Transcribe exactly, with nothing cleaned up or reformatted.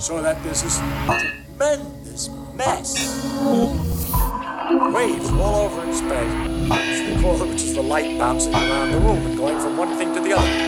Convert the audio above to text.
so that there's this tremendous mess. Waves all over in space, which is the light bouncing around the room and going from one thing to the other.